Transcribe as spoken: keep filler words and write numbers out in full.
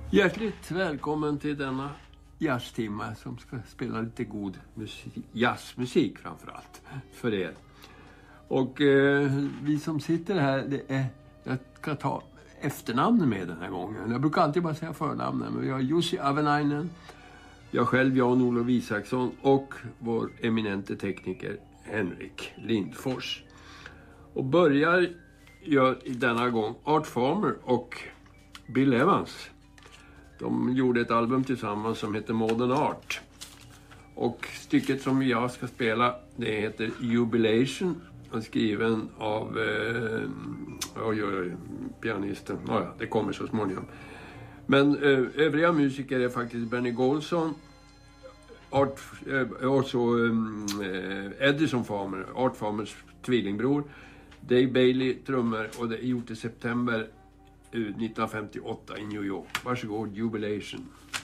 Hjärtligt välkommen till denna jazztimme som ska spela lite god musik, jazzmusik framförallt för er. Och eh, vi som sitter här, det är, jag ska ta efternamnen med den här gången. Jag brukar alltid bara säga förnamnen, men vi har Jussi Avenainen, jag själv Jan-Olof Isaksson och vår eminente tekniker Henrik Lindfors. Och börjar gör i denna gång Art Farmer och Bill Evans. De gjorde ett album tillsammans som heter Modern Art. Och stycket som jag ska spela, det heter Jubilation. Och skriven av eh, oj, oj, pianisten. Ja, det kommer så småningom. Men eh, övriga musiker är faktiskt Benny Golson, Art, eh, också eh, Edison Farmer, Art Farmers tvillingbror. Dave Bailey, trummor, och det är gjort i september nittonhundrafemtioåtta i New York. Varsågod, Jubilation.